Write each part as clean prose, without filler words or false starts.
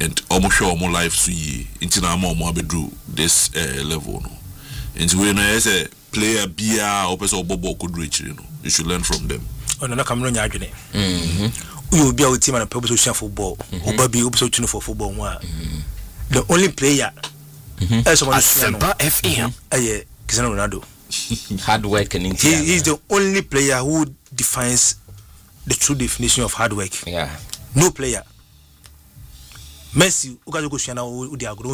and almost show more life so ye into na more abedru this level no. And when as a player bia or person bobo could reach you should learn from them. Oh no, come on, adwene. You will be our team and people social football. Or baby also tune for football. The only player as someone Semper FM. Cristiano Ronaldo. Hard work and he is the only player who defines the true definition of hard work. Yeah. No player. Messi ukazo kushana udi agro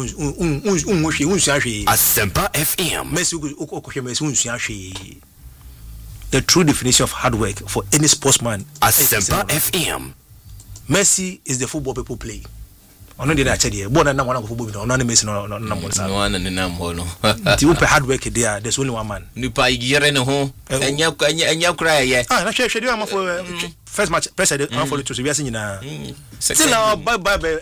unhwe Asempa FM. Messi ukohwe Messi unhwe. The true definition of hard work for any sportsman. Asempa FM. Messi is the football people play. Ono dey na chede born na one football no na Messi no no one na nam ho no. The open hard work there, there's only one man. Nipa yire ne ho enya kura ye. Ah na hwe am for first match president am for to so we ase nyina. Still now bye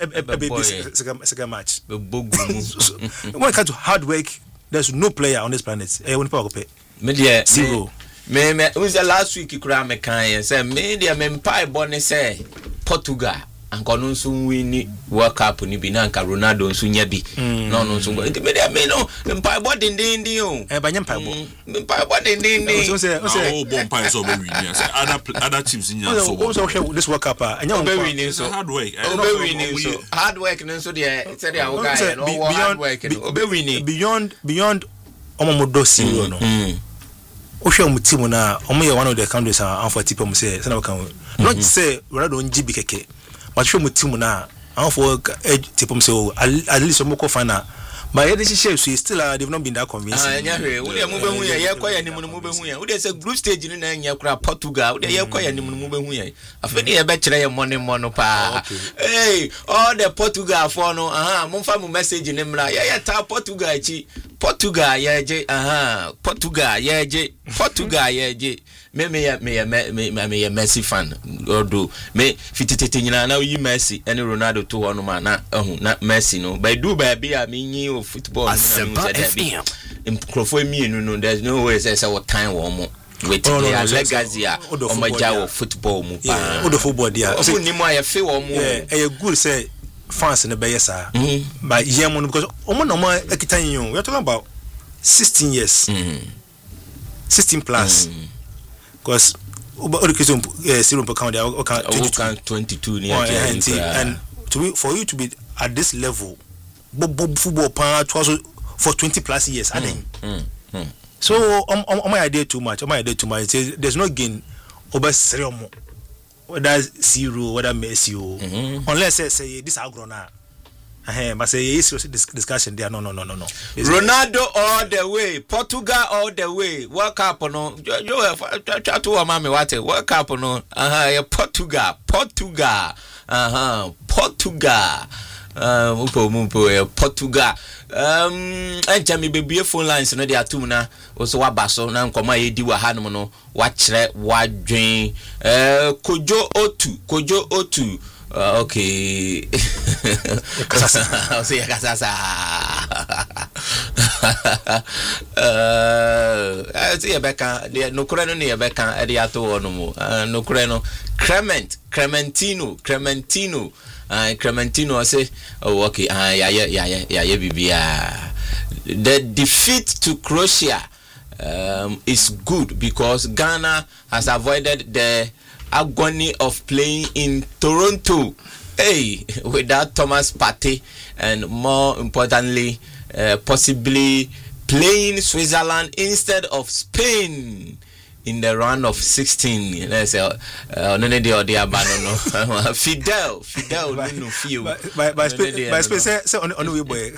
second match. When it comes to hard work, there's no player on this planet. When people go me there zero. Me was the last week kura me kan say me there me pai born say Portugal ankono nso wini World Cup ni bi na anka Ronaldo nso nya bi no nso me there me no pai bo dindindin o banya pai bo me pai bo dindindin so say bon pai so be win say other teams nya so so this World Cup anya be win so hard work be win so hard work nso there say there wo guy no hard work no be win beyond omomodo zero no ohwe mu team na omo ye one of the countries and for tip say na kan not say Ronaldo njibi keke but show mu team na and for tip say at least omo ko final but yet this share so still they've not been that convincing anya hwe wo de mu behu ye kwaya ni mu behu ye wo de say group stage ni na anya kura Portugal wo de ye kwaya ni mu behu ye afeni ye be kire ye mono pa hey all the Portugal for no mo fa mu message ni mra ye ta Portugal chi Portugal yeje Portugal yeje me Messi fan odo me fititete nyina na yi Messi ene Ronaldo to hono ma na na Messi no by do ba bia me nyi of football na say microphone mienu no there's no way say what time wo mo with their legacy omaja of football mu pa odo football dia so ni mo ayefe wo mo good say fans in the Bayesa, but Yamon because Omonoma Ekitanyo, we are talking about 16 years, 16 plus, because education zero per count, 22 and for you to be at this level, football for 20 plus years, I think. So, on my idea too much, there's no gain over Seriomo. Whether zero, whether Messi, unless say this agrona. But say yes, discussion there. No. Ronaldo all the way, Portugal all the way. World Cup no. You have try to mama what World Cup no. Portugal. Portugal. Portugal. Enchami bebie phone lines no dia tum na so wabaso na nkoma yedi wa hanom no wa kire wa dwen kojo otu okay kasasa say kasasa say Rebecca de no kure no ne Rebecca e de ato wono mo no kure no Crementino Crementino say oh okay yeah bibia. The defeat to Croatia is good because Ghana has avoided the agony of playing in Toronto without Thomas Partey and more importantly possibly playing Switzerland instead of Spain in the round of 16. Let's say Fidel no feel by space say on we boy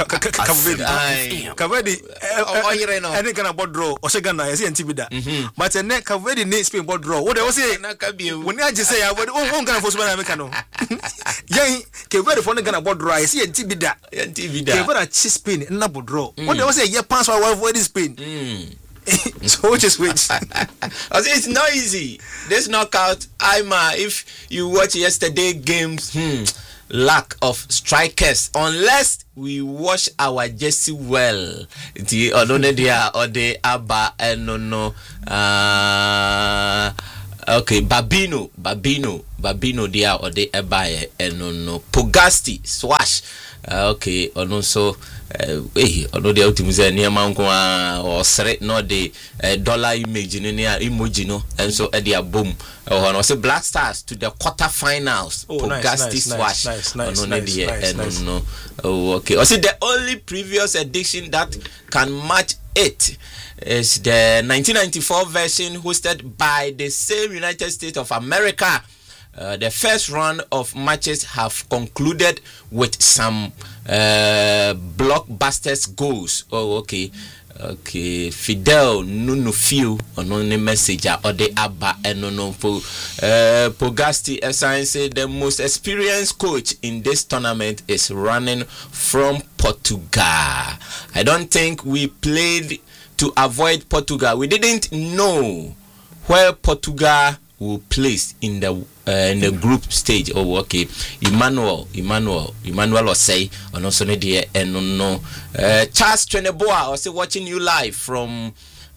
Kavedi any Ghana board draw or say Ghana say ntibida but the Kavedi need Spain board draw what they say when I just say I won Ghana for Spain America no yen Kavedi for Ghana board draw say ntibida Kavedi Spain na board draw what they say ye pass for avoid Spain. So which is which? It's not easy. This knockout, if you watch yesterday games, lack of strikers. Unless we wash our jersey well, the Okay, Babino dia or the ebaye no Pogasti Swash. Okay, ono so ono de ultimuze niema nko or sre no the dollar image ni emoji no and so e dia boom ono say Black Stars to the quarterfinals. Pogasti Swash. Nice. No. Oh, okay. Also the only previous edition that can match it is the 1994 version hosted by the same United States of America. The first round of matches have concluded with some blockbusters goals. Oh, okay. Fidel Nunufio on the message or the Abba and no Pogasti assigns the most experienced coach in this tournament is running from Portugal. I don't think we played to avoid Portugal. We didn't know where Portugal will place in the group stage. Oh, okay. Emmanuel will say on also the no Charles Treneboa also watching you live from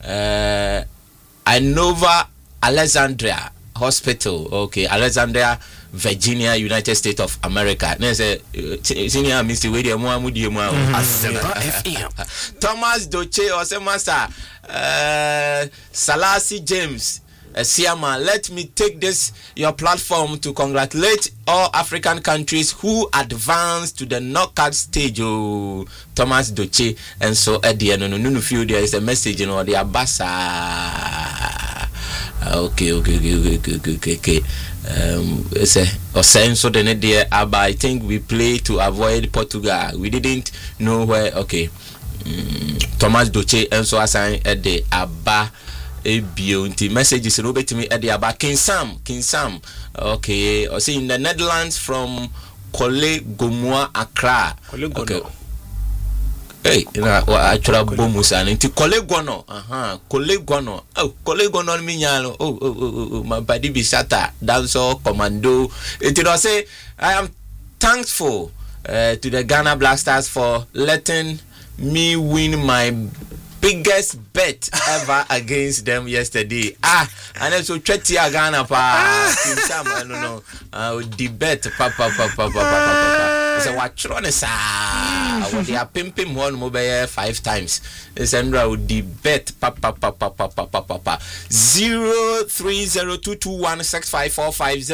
Inova Alexandria Hospital. Okay, Alexandria, Virginia, United States of America. There's a senior Mr. William Thomas Doche or say master Salasi James Siama, let me take this your platform to congratulate all African countries who advanced to the knockout stage. Oh, Thomas Doche, and so at the end, no feel there is a message in all the Abasa. Okay. It's a sense so the idea. I think we play to avoid Portugal. We didn't know where. Okay, Thomas Doche, and so assign at the Abba. Beauty messages Robert to me at the Abba King Sam. Okay, I see in the Netherlands from Kole Gomoa Accra. Okay. Hey, I try bomus and into Kole Gono. Kole Gono. Oh, Kole Gono Minyalo. Oh, my body be shatter. That's all commando. It will say I am thankful to the Ghana Black Stars for letting me win my biggest bet ever against them yesterday. And then so 30 Ghana pa. I don't know. The bet papa. So what tronesa? What they are pimping one mobile 5 times. Sandra would the bet papa. 0302216545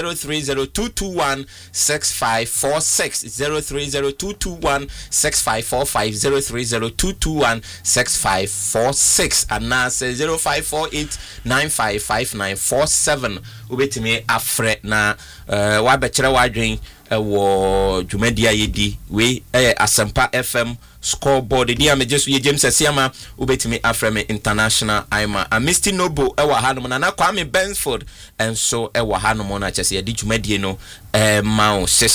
0302216546 0302216545 0302216546 and now say 0548955947 ubetime afre na wa bechere wa dwen wo dwumadia yedi we Asempa FM scoreboard di amejesu ye James Asiama ubetime afre me international ima Misty Noble ewa hanom na Kwame Bensford and so ewa hanom na chese ye di dwumadie no ma se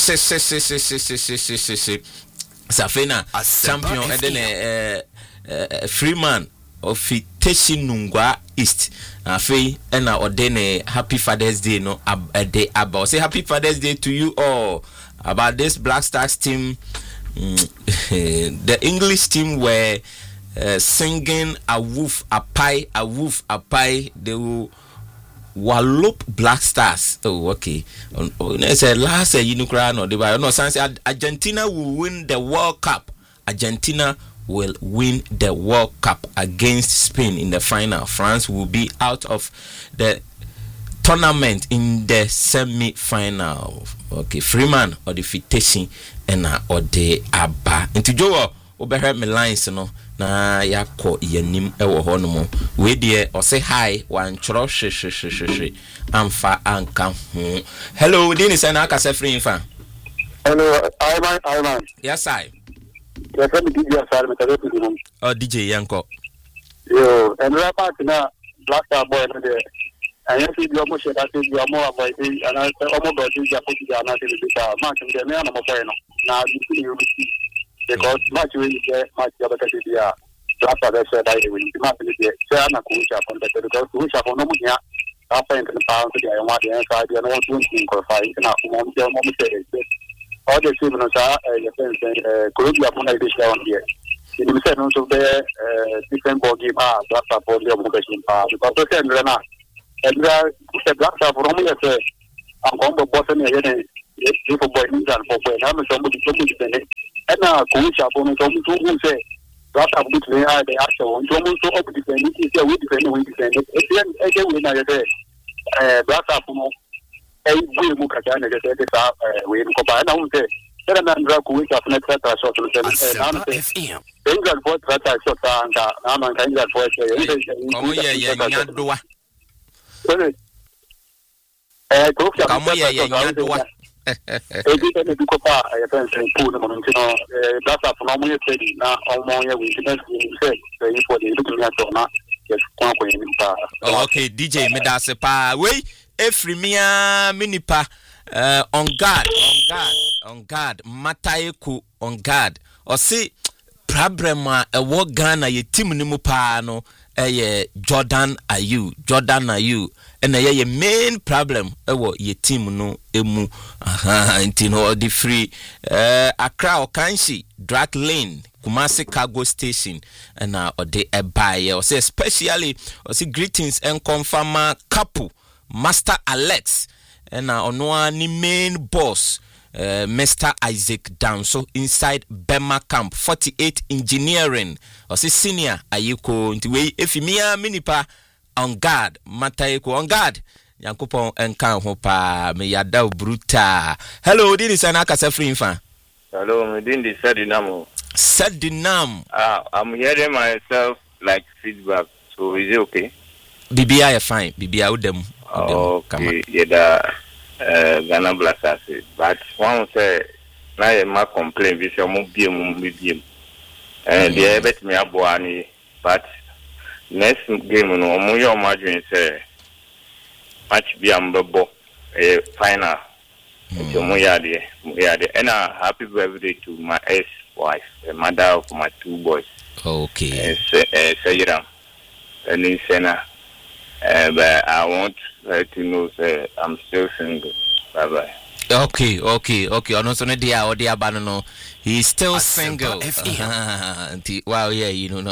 Safena champion edene Freeman of Teshi Nungwa East. Afi ena odene Happy Father's Day no a day about. Say Happy Father's Day to you all about this Black Stars team. The English team were singing a woof a pie. They will wallop Black Stars. Oh, okay. Say last year you no they no sense Argentina will win the World Cup. Argentina will win the World Cup against Spain in the final. France will be out of the tournament in the semi-final. Okay, Freeman or the Fiteshi and or the Abba. Into Joe, Oberhead me lines no na yako yanim ewo hono we there or say hi one chro she amfa anka ho. Hello, Dennis and aka say free fa. Hello, Iman. Yes, I. Yes, I'm DJ Asar, oh, DJ Yanko. Yo, and we're back now. Black Star boy, and I see you almost said that you are more about it, and I said, almost about you, are not in the match of the man of a now you see because much will get much of a Black Star said, I will not be there. Sana Kusha from the because Kusha from Nomunia, after in the pound, I want the inside, and I want to qualify, and I'm all the children are Columbia Monadish down here. In the sense of the different ball game, that's a body of motion because the same Rena and the black staff from here say I'm going to Boston again. If a boy needs and for boy, I'm somebody to and now coach up on who say black staff between the actual one. So up to defend it is a way defend it. Again, we know that black staff we look at that we combine now say then I'm going to next short and England for that short and I'm England for okay, DJ Medasepa. Wait, Efrimia Minipa on guard. Matayeku on guard. Or say Prabrema a war Ghana ye team nimupano Jordan Ayew and ye main problem ye team no emu intino the free Accra Okanshi Drag Lane Kumasi Cargo Station and or the buy or say especially or see greetings and confirm couple Master Alex and ono ni main boss Mr. Isaac Danso inside Bema Camp 48 Engineering or say senior ayiko ntiwe efimia minipa on guard matayeko on guard yankopon enkan ho pa me yada bruta. Hello, this is Anaka Sefrinfa. Hello, me din di Sedinam. I'm hearing myself like feedback, so is it okay? BBI fine, BBI udem. Okay, yeah, Ghana Blasters, but one say now you might complain with your medium, and they bet me aboani, but next game no more your margin say match be ambo a final. And happy birthday to my ex-wife, the mother of my two boys. Okay. Sayram, and in Sena. But I want her to know that I'm still single. Bye-bye. Okay. Onosone dia or dia banano. He's still single. Wow, yeah, you know.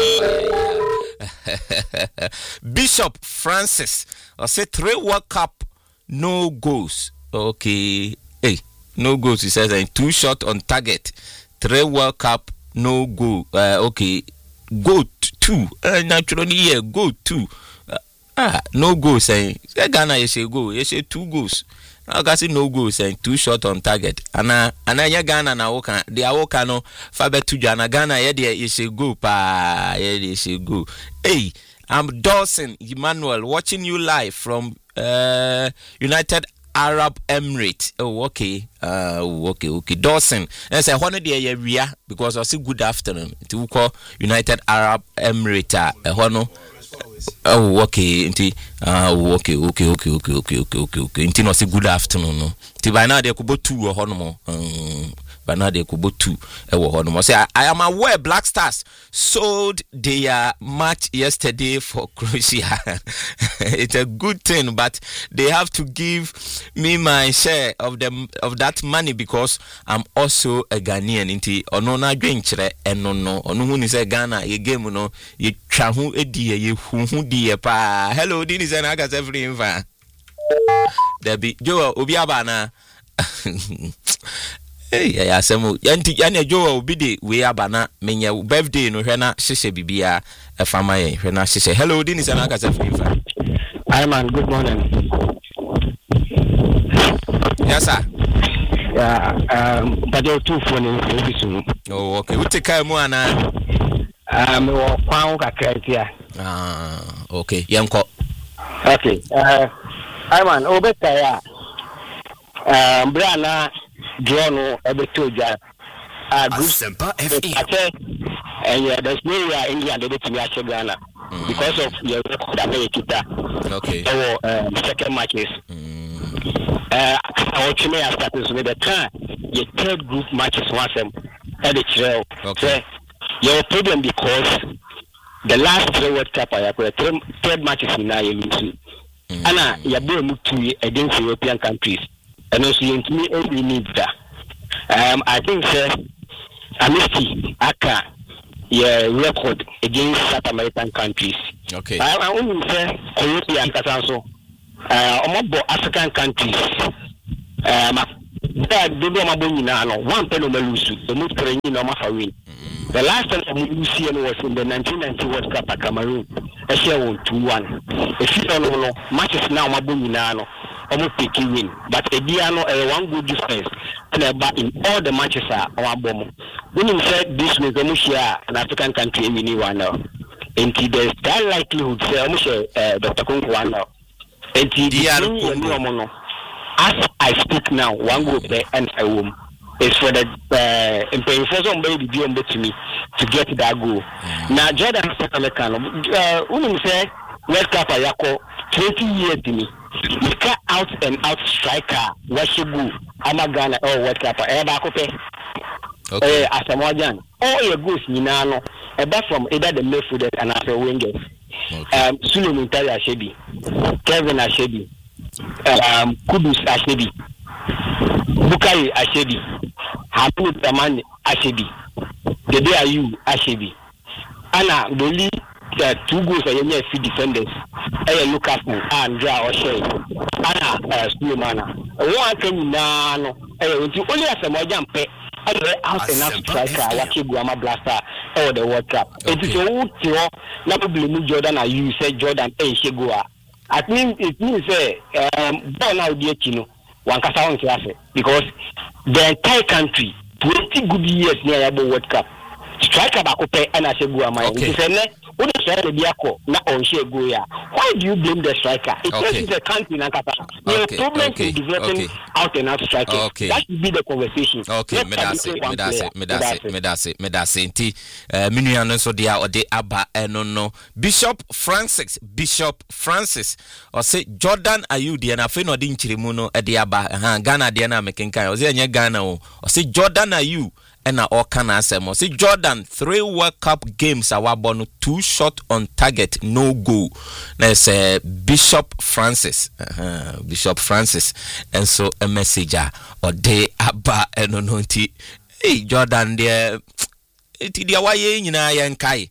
Bishop Francis, I said 3 World Cup no goals. Okay. Hey, no goals. He says 2 shots on target. 3 World Cup no goal. Okay. Go 2. Naturally, yeah, go 2. No goals saying Ghana you say go, you say 2 goals. Now I say no goals saying 2 shots on target. Ana ya Ghana na woka they are woka no fabe to Ghana ya there you say go pa you say go. Hey, I'm Dawson Emmanuel watching you live from United Arab Emirates. Oh, okay. Okay. Dawson. And say one day we are because I say good afternoon. To call United Arab Emirates. Oh, okay. Okay. Inti no say good afternoon no. Ti by now they could 2 or honomo. By now they could 2 honomo. Say I am aware Black Stars sold their match yesterday for Croatia. It's a good thing, but they have to give me my share of that money because I'm also a Ghanaian. Inti ono na dwenkyere eno no. Ono hu ni say Ghana ye game no ye twa ho edie ye hu die pa. Hello, this is Anaka Sefrinfa. Debbie Joe obi abana. Hey, ya semo yanti ya Joe obi de we abana menya birthday no hwe na hyehyɛ bibia efama ye hwe na hyehyɛ. Hello, this is Anaka Sefrinfa. Hi man, good morning. Yes sir. Yeah, but you're too funny. Oh, okay. We take care more na. Me wo kwan kakra tia. Okay. Yanko. Okay. Hi man, obeta ya. Brana drone ebetoja. Semper FE. And yeah, there's no way India they to me Ghana because of your record America. Okay. Second matches. Our team has started with the time. Your 3rd group matches once at the trail. Okay. Your problem because the last 3 World Cup I have 3rd matches in now you lose. Anna, you're going to against European countries. And also you need that. I think Amnesty Aka your record against South American countries. Okay. I only say European Casanso. omobo African countries do ma bonyina no one pen o malusu the most training no ma fa win. The last time we see was in the 1990 World Cup at Cameroon. I share 2-1. If you don't know matches now ma bonyina no almost pick win, but a Diano one good defense but in all the matches are our bomb. When you said this was an African country in one now. And there's that likelihood say Dr. Kunku now. And as I speak now, one go there and I will. It's for the implementation baby to me to get that goal. Now Jordan South American, say World Cup ayako 20 years to me. Make out and out striker, Washibu, Amagana or World Cup Ebakope. Okay. As a Morgan, all your goals Minano, apart from either the midfielder and after wingers. Suleiman Tari Ashebi, Kevin Ashebi, Kudus Ashebi, Bukari Ashebi, Hamid Taman Ashebi, Dede Ayu Ashebi, Anna Boli, 2 goals are your few defenders, Lucas and Dra O'Shea, Anna Suleimana. One can now, only as a Morgan pet. Out and out striker, Wakiguama Blaster, or the World Cup. It is a wood to not believe Jordan. You say Jordan A. Shegua. I think it means born out the Chino, one Casawan class, because the entire country, 20 good years near the World Cup. Striker Bakope and Ashegua, my what is the Biako, not on Shegoya? Why do you blame the striker? It is a country in Akata. The problem is developing out and out striker. That should be the conversation. Okay, Medase. Inti, Minuano so dia or de Abba no. Bishop Francis, or say Jordan Ayew Diana Feno Din Chirimuno at the Abba, Ghana Diana Mekenkai, or say Ghana, or say Jordan Ayew. And all can answer more. See Jordan 3 World Cup games our born 2 shot on target, no goal. There's Bishop Francis, and so a messenger or day abba and no tea. Hey Jordan, dear, it is why you know kai.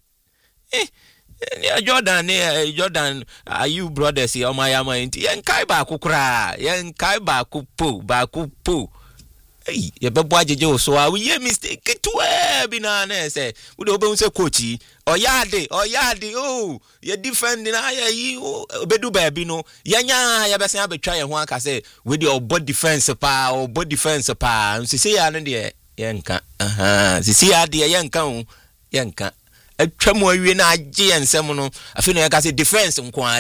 Jordan, are you brothers here? My mind, yan kai ba kukra, yan kai ba kupu. Hey, you be boy Joe, so I will mistake it to binana say. Would open say coachy or yadi, oh, you're defending you bedu baby no. Yanya, ya best have a try and one can say with your body defense power or body defense power. And see, I know yanka, see, I dear yanka. A tremor you na G and Semono. I feel like I say defense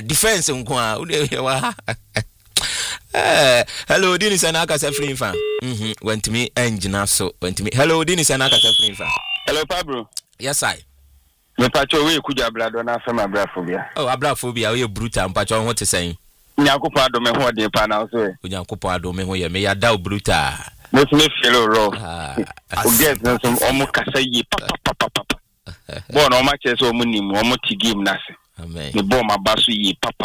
hello, Dennis and Akasa Free Fan. Went to me, engine so went to me. Hello, Dennis and Akasa Free Fan. Hello, Pablo. Yes, I. Me pacho we kuja blado na fema abraphobia. Oh, abraphobia, we brutal and pacho what to say. Nyakupa do me ho de pa na so e. Nyakupa do me ho ye me ya da brutal. Mo me feel ro. O get na so omo kasa yi papa. Bo na o ma che so omo nim, omo ti game na se. Amen. Me bo ma baso yi papa.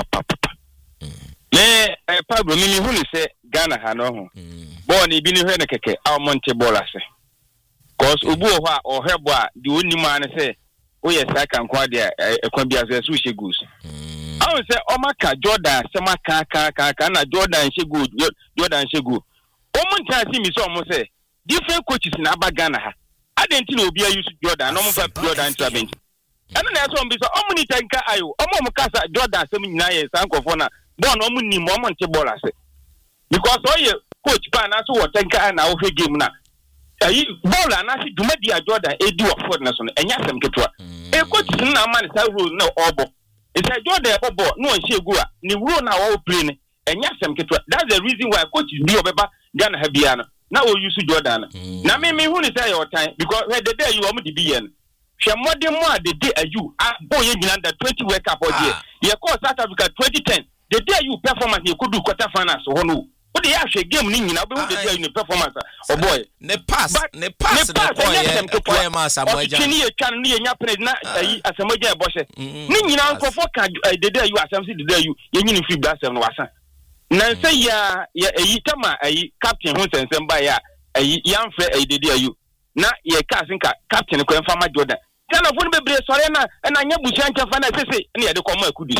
Pablo mimi hunu se Ghana ha no ho. Bo na ibi ni hwe na keke Almonte ball ase. Cause obu ho a o hebo a di oni ma ne se o ye saka nko de ekwa bia so su shegus. I will say Omaka Jordan sema ka na Jordan shegu. Omunta si mi so mo say different coaches na aba Ghana ha. Adenti na obi use Jordan no mo fa Jordan travel. Eno na so mbi so omuni tanka ayo omo kasa Jordan sem nyina ye sankofo na bon omuni mo monte ball ase. Because oye coach pa na so wo tanka na wo hwe game na ayi ball na si dumadi a Jordan edi wo for na so no enya sem ketwa. Coach na man sa rule na obo. It's a Jordan ball no shegu a ni rule na wo play ni enya sem ketwa. That's the reason why coaches bi obeba Ghana ha bia no na o use Jordan. Na me hu ni say your time because where the day you want to be yen. She modern more the day you boy in under 20 World Cup or year. You call South Africa 2010. The day you performance you could do quarter finals or no. But they actually game ning na be the day in performance. Oh boy. Ne pass the boy mass amoja. Chini e chan ni nya pred na asamoja e boshe. Ning na nko for ka the day you asamsi the day you yin free blast no wasa. Na say ya tama captain hu sensem ba ya yan fre the day you. Na ye kasinka captain ko enfama Jordan. Kana fo be bre sore na nya busia ncha fa na sese na ye de komo akudi.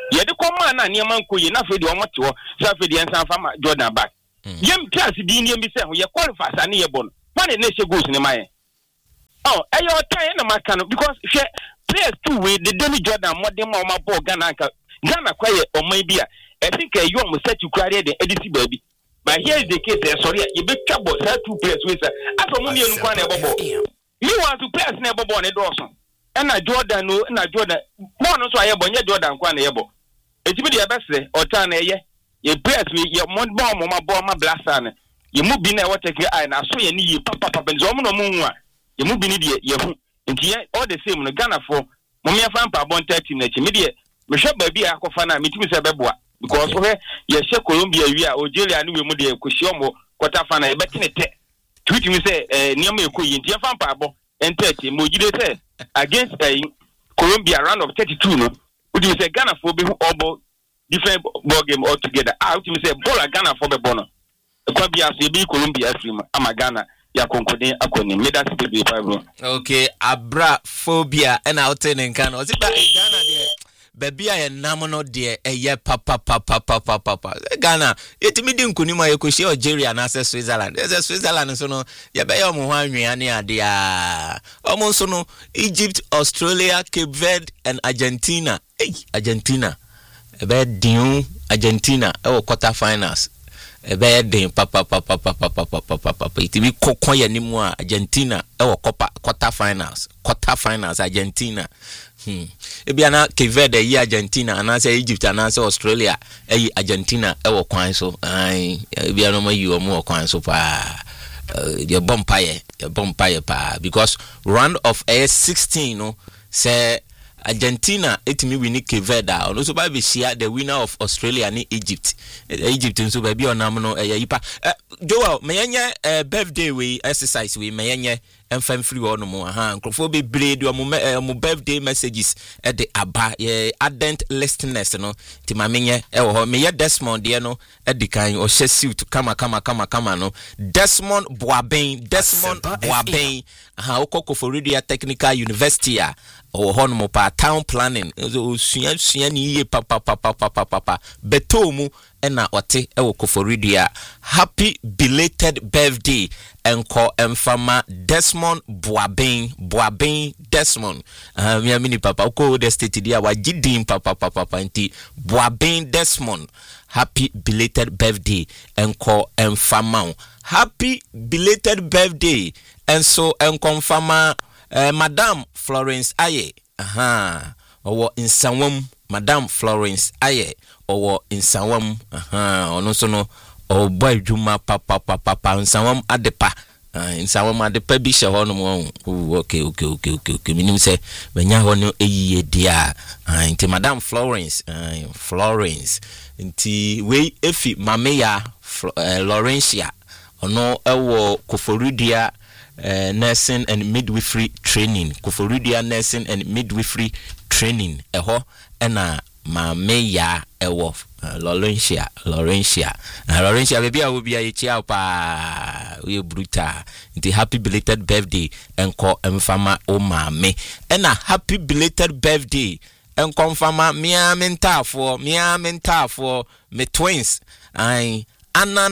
ye de koma na ne man koyi na fe de omo te ho sa fe de ensan fama Jordan back yem class bi ne bi se ho ye qualify sa ne ye bon one ne she goals ne maye oh ayo time na maka no because she players too we the Danny Jordan modern ma ball Ghana kwaye oman bi a I think you almost set to cry the edisi baby but here is the case sorry you be trouble say two players we say aso mu mienu kwa na ebobo you want to players na ebobo ne doso na Jordan no na Jordan mo no so ayebo nye Jordan kwa na yebo etibi de abese ota na ye players we ye mo ball ma blaster na ye mu bi na what take eye na so ye ni ye papa benzo mo no mu nwa ye mu bi ni de ye hu nti all the same no Ghana for mo me fa mpa bon 30 na chi me de me hwe ba bi akofa na metimi se beboa because ye she Colombia wi a Algeria ni we mu de koshio mo quarter final e betinete tweetimi se niam ekoyi nti fa mpa bo entete mo jide se against Colombia round of 32 no we do say Ghana for be obo different ball game altogether out me say ball Ghana for be bono kwa bia so be Colombia stream ama Ghana ya konkode akoni meda se be bro okay abra phobia and out in kan o siba Ghana de baby aye namono de eye papa Ghana etimi di nkunima ye ko she Algeria na Switzerland Switzerland so no ye be yo mo ho anweane ade a omo so no Egypt, Australia, Cape Verde and Argentina Argentina ebe din Argentina e wo quarter finals ebe din papa itimi kokon ye ni mu Argentina e wo quarter finals Argentina ebiana Cape Verde yi Argentina anase Egypt anase Australia Argentina e wo kwan so ebiana ma yi o mu kwan so pa the bumpire pa because round of 16 no say Argentina etimi win Cape Verde ono so ba be share the winner of Australia and Egypt nso ba bi onam no yipa Joel meyenye birthday we exercise we meyenye enfam free ono mo nkrofo be breed mo birthday messages at the aba ardent listeners no ti ma menye wo ho meye Desmond de no edikan o hye suit kama no Desmond Boaben okoko for Radio Technical University o ho no pa town planning sua ni ye papa betomu ena ote e wo Koforidia happy belated birthday enko emfama Desmond Boaben Desmond mi mini papa ko the state dia wa gidin papa nti Boaben Desmond happy belated birthday enko emfama happy belated birthday enso enko emfama Madam Florence Aye owo insawam Madam Florence Aye owo insawam ono so no obo adwuma papa insawam adepa insawam adepa bi hye ho no mo okay minim se banya ho no eyiye dia nti Madam Florence nti we efi mameya Laurentia ono ewo Koforidia nursing and midwifery training Koforidia nursing and midwifery training eho ena mameya ewo Laurentia baby a obi a chia pa we bruta nti happy belated birthday enko emfama o mame ena happy belated birthday enko mfama mia mentafo me twins Anan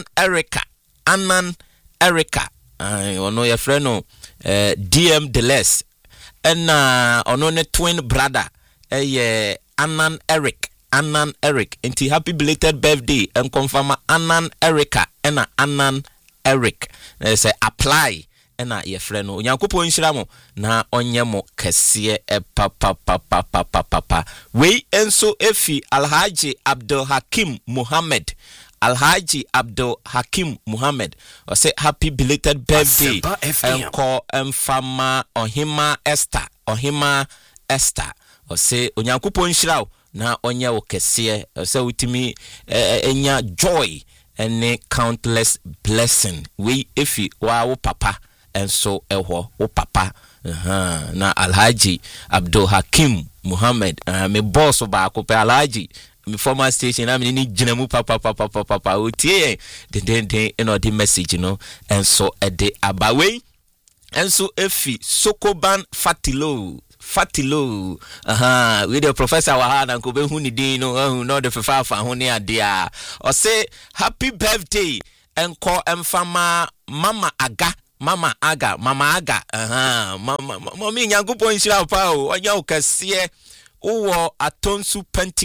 Erica ono your friend no DM Deles ena ono ne twin brother Anan Eric nti happy belated birthday and confirm Anan Erica ena Anan Eric say apply ena your friend no nyakopo nhira mo na onye mo kese papa we enso efi Alhaji Abdul Hakim Muhammad or say happy belated birthday and call Mfama Ohima Esther or say onyankopon nhyira na onya wo kese or say utimi enya joy and countless blessing we efi wa wo papa and so eho wo papa na Alhaji Abdul Hakim Muhammad me boss ba ko pe Alhaji me former station am ni ginamu papa otie den eno the message and so e de abawe and so efi Sokoban Fatilo with the professor Wahana and Kobe Hunidino no the Fafa Hunia dia or say happy birthday and call Mfama Mama Aga Mama Aga Mommy Yangupo in Shilapao or Yoka Sie Uwo Atonsu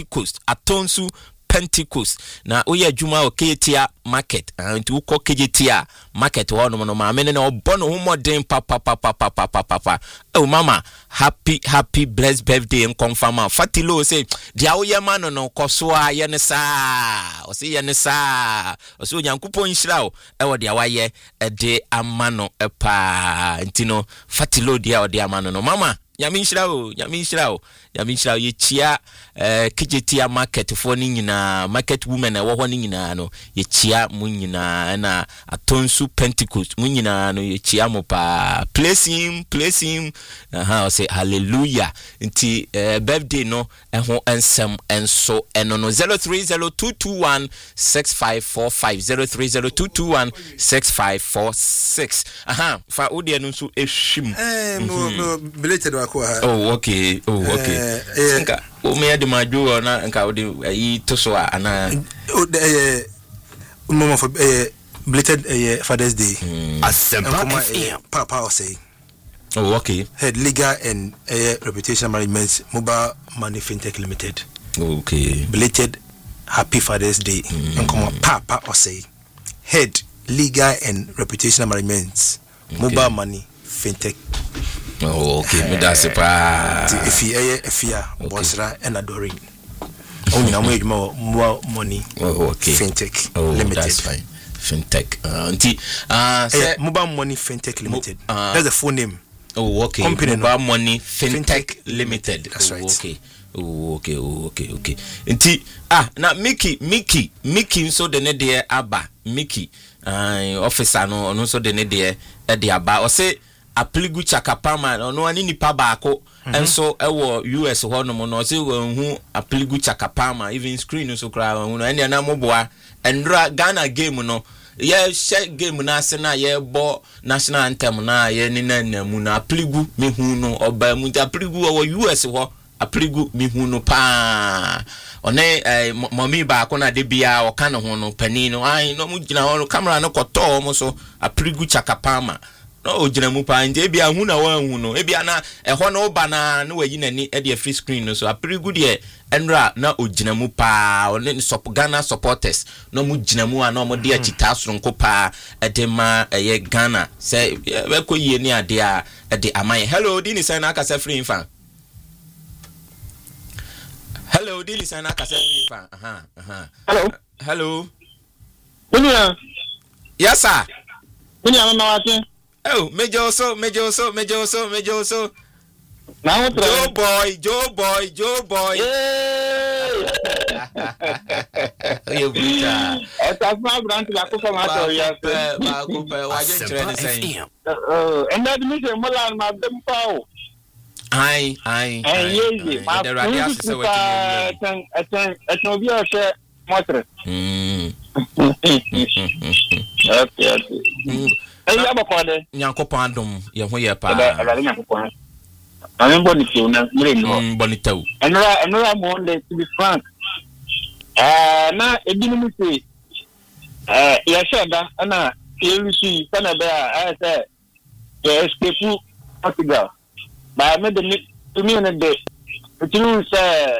Pentecost na oya juma oketia market nti ukọ kejetia market wono no ma mene na obono humodin papa oh mama happy blessed birthday and confirm Fatilo say dia oya ma no koso a ye ne saa o say ye ne saa o say onyankopon nhira o e wo dia waye e de amano epa nti no Fatilo dia o de amano no mama Yami nshira o ye chia kejetia market for ni nyina market women e wo ho ni nyina no ye chia mu nyina na Atonsu Pentecost mu nyina no ye chia mo pa place him o say hallelujah nti birthday no e ho ensem enso eno no 0302216545 0302216546 fa odi eno so ehwim belated wa oh okay nka o me de majo na nka o de yi to so ana mama for belated Father's Day Asempa papa was say oh okay head legal and reputation management mobile money fintech limited okay belated happy Father's Day and come on papa was say head legal and reputation management mobile money fintech. Oh, okay, me that's pa. If you Bosra and Adoring. Oh, now more money. Oh, okay. Fintech Limited. That's fine. Fintech. Mobile Money Fintech Limited. That's the full name. Oh, okay. Company Mobile Money Fintech Limited. That's right. Okay. Oh, okay. Nti na Mickey so the ne there aba Mickey officer no so the ne there e de aba o say Apligu Chakapama no ani nipa baako enso ewo US ho no no se hu Apligu Chakapama even screen so kra hu no ene na moboa endra Ghana game no ye share game na ase na ye bo national anthem na ye ni na mu na Apligu me hu no oba mu Apligu wo US ho Apligu me hu no pa one mommy baako na de bia o ka no ho no pani no ai no mu gina ho camera no koto mo so Apligu Chakapama no ojina mu pa nje bia hu na wa hu no e bia na ho no ba na no wayi nani e de free screen no so Aprigu de enra na ojina mu pa one Ghana supporters no mu jina mu ana mo de achita soronko pa e de ma ye Ghana say we ko yie ni ade a e de amai hello dini say na aka say free fan hello dini say na aka say free fan hello Unia yes sir Unia mama wati oh, Major so. Now Joe boy. You buta. Ota fa brand la ko ma to ya. Ba ko pe wa je trend say. And that me say mola ma dem pa o. Ai. Yes, ma. The radio say what you. Atan bi o se motre. Okay. Eyi abakode Nyankopon adom ye ho ye pa ala Nyankopon amen boni ti una mire no boni taw enra mo de to be frank na ebinu mu se ya sheda na yelusi sana be a say ya escape Portugal ba me de mi ne de tinu say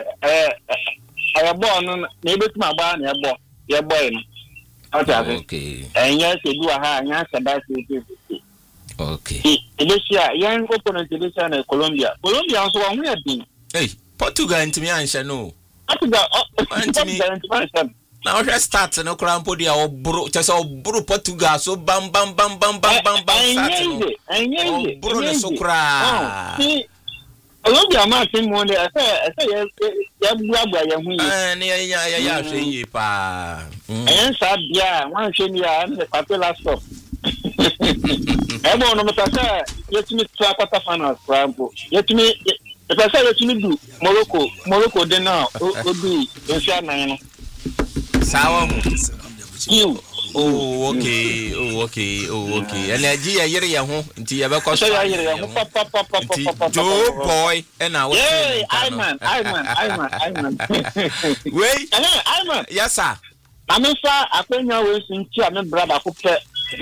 ayabo no na ebetu ma ba na ye boy no. Okay. And yes, you do a high okay. Alicia, young opponent in Colombia. Colombia also one we have been. Hey, Portugal into me and no. Portugal, now let's start no crown podia or bro, just all bro Portugal, so bam. And bro, so cry. Colombia, Martin, one day I say, yeah, say, pa. And sad, yeah, one shame, yeah, and the popular stuff. Everyone, no matter, let me try quarter finals, let me, if I say, let me do Morocco, then now, will be in Shana. Sour, you, Oh, okay. And I hear you home. Tia because Joe boy and I was Iman. Wait, Iman. Yes, sir. I'm I think I was in Chairman Brother Cooper.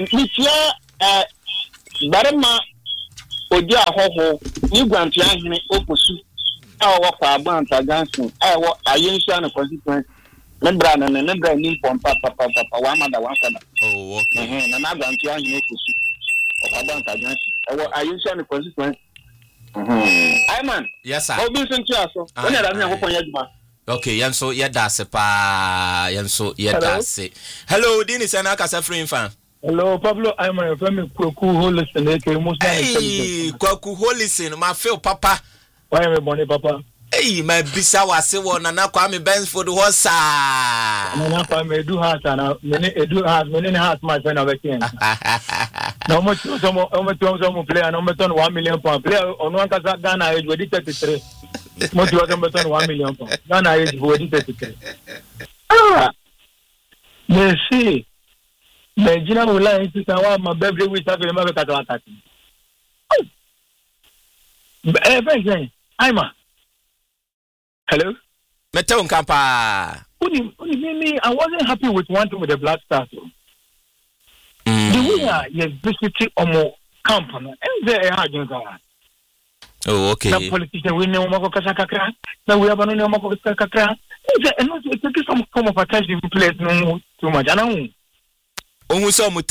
Barema Odia Hoho, you grant Yanni Oposu, our work for Abanta Ganson, I use an consequence. Membran and another need from Papa, one mother, one father. Oh, okay. And I grant Yanni Oposu, or Abanta Ganson. I use an consequence. Iman. Yes, sir. I'll be sent to us. Okay, Yanso, Yadase pa, Yanso, Yadase. Hello, Dennis and Akasa Free Fan. Hello, Pablo. I'm a family Kwaku Holison. Hey, Kwaku Holison, my feel papa. Why am I bonny, Papa? Hey, my Bisawa Sewa, Nana Kwame Benz for the horse. Nana may do heart and many hearts, my friend of a king. No much, some player, no matter 1 million pound player on one Kazak Ghana age with 33. Most of them better 1 million pound. Ghana age with 33. Ah, you see. Nigeria will lie to say my birthday we have remember that attack. Ima. Hello? Meton Kampa. Me, I wasn't happy with one thing with the Black Stars. The winner is basically almost company. And they are doing that. Oh, okay. The politician we know Mako Kasakakra. Now we have no Mako Kasakakra. And it's some form of attention place no too much. I know. Too much,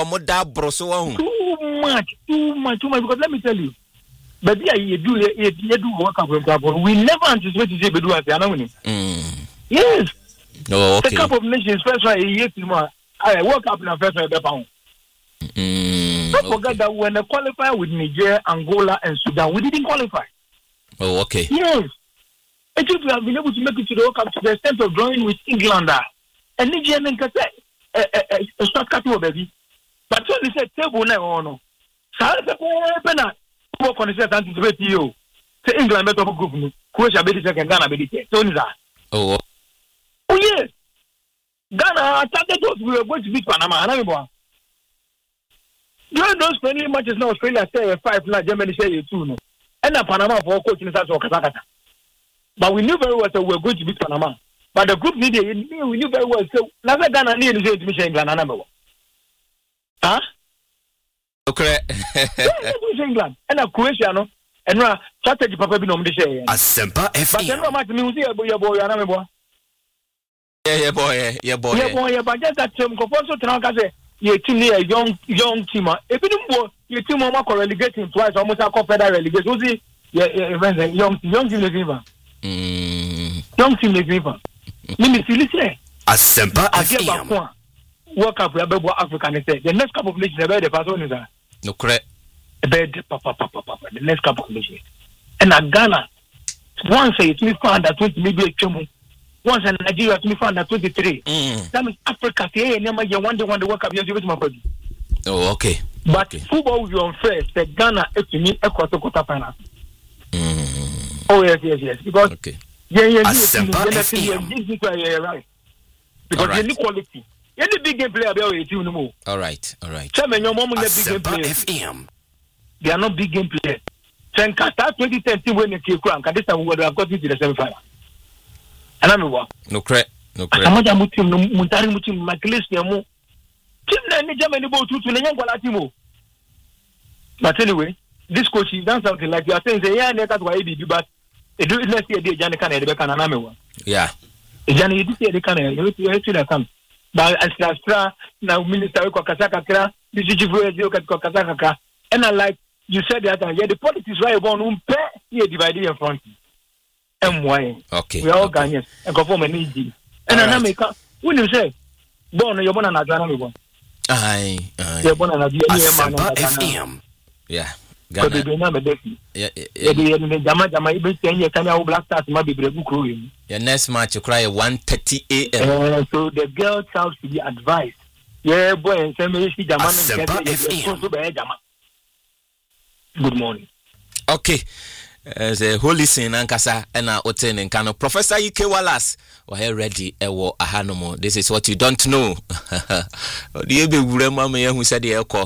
because let me tell you, but yeah, you do work up with people. We never anticipate to say Bedu as the anomaly. Yes. Oh, okay. The Cup of Nations first one, I woke up in a first one. Don't forget that when they qualify with Niger, Angola, and Sudan, we didn't qualify. Oh, okay. Yes. And if we have been able to make it to the World Cup to the extent of drawing with England, and Niger and Qatar. A shortcut to baby. But when they said table now, no. So I said, work on the set anticipate you. Say England better group. Croatia be the second, Ghana be the third. So is that? Oh, yes. Ghana started us. We were going to beat Panama. During those friendly matches now, Australia say 5 now, Germany say 2 no. And Panama for coaching us or Kazakhstan. But we knew very well that we were going to beat Panama. But the group needed, we knew very well. So, never Ghana near the Mission England and number one. Huh? Okay. England and Croatia, no, and now strategy Papa be no share. Asempa FM. But then much music about your boy, and boy. Yeah, boy. But just that some also Tranka say, your team near young team. If you don't your team more relegating twice, almost a federal relegation. Was it young team river? Young team river. Listen. Asempa FM. Work up with African. The next couple of nations are the first one is that. No correct. The next couple of nations. And at Ghana, once it's me found that 20 maybe a chum. Once in Nigeria, it's me found that 23. That means Africa. Say, never you one day work up. You give it to my body. Oh, okay. But football will be on first. The Ghana is to me a quarter final. Oh yes. Because okay. Yeah, Asempa right. Because you need quality. You need big game player. All right. Asempa FM. They are not big game players. Sen Qatar 2013 when they came and this time we would have got into the semi-final. And I'm what? No correct. Amaja mutim no muntari mutim Malaysia mo. Team na ni Germany bo tutu na yangola timo. But anyway, this coach is done something like you are saying say yeah that's why he did but do it next year Jani can e can na mewa. Yeah. Jani this year they can you come. But as now minister ko kasaka kra this is ko kasaka kra and I like you said that yeah the politics right about here divided in front. Okay. We all Ghanaians and conform an easy. And I make when you say born you're born an Adana. Aye. You're born an Asempa FM. Yeah. Ghana. Your next match you cry 1:30 a.m. So the girls have to be advised. Yeah, boy, and send me Asempa FM. Good morning. Okay. Say holy sin ankasa ena oten nkano Professor Ike Wallace we ready ewo ahanomo. This is what you don't know. The ebe wurema me hu said e ekọ.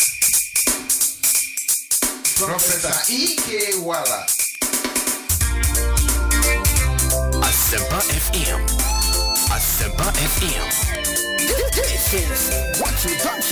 Professor Ike Wallace. Asempa FM. Asempa FM. This is what you don't